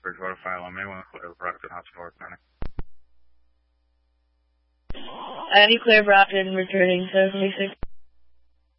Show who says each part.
Speaker 1: Bridgewater 511, anyone clear Brockton, Hospital, County.
Speaker 2: I have you clear Brockton, returning 726.